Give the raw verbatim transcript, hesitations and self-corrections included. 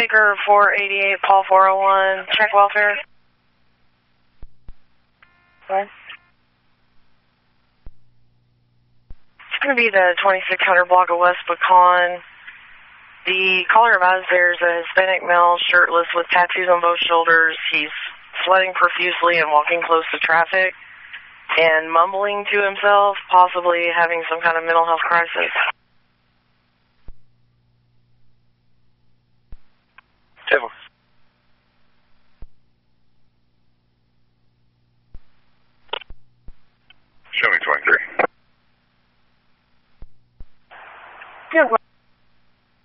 Baker four eighty-eight, Paul four oh one, check welfare. Okay. It's going to be the twenty-six hundred block of West Pecan. The caller advised there's a Hispanic male, shirtless, with tattoos on both shoulders. He's sweating profusely and walking close to traffic and mumbling to himself, possibly having some kind of mental health crisis. Table.